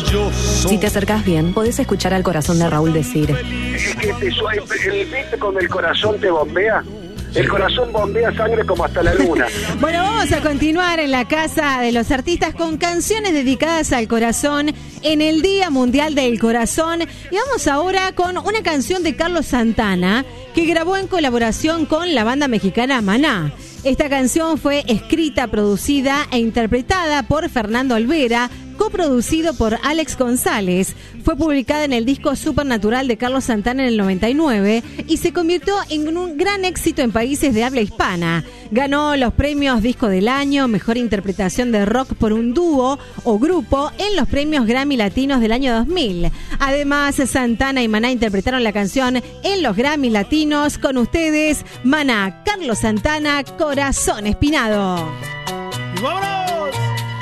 Si te acercás bien, podés escuchar al corazón de Raúl decir: Es que ¿viste con el corazón te bombea? El corazón bombea sangre como hasta la luna. Bueno, vamos a continuar en la Casa de los Artistas con canciones dedicadas al corazón en el Día Mundial del Corazón. Y vamos ahora con una canción de Carlos Santana que grabó en colaboración con la banda mexicana Maná. Esta canción fue escrita, producida e interpretada por Fernando Olvera, coproducido por Alex González. Fue publicada en el disco Supernatural de Carlos Santana en el 99 y se convirtió en un gran éxito en países de habla hispana. Ganó los premios Disco del Año, Mejor Interpretación de Rock por un dúo o grupo en los premios Grammy Latinos del año 2000. Además, Santana y Maná interpretaron la canción en los Grammy Latinos. Con ustedes, Maná, Carlos Santana, Corazón Espinado. ¡Vámonos!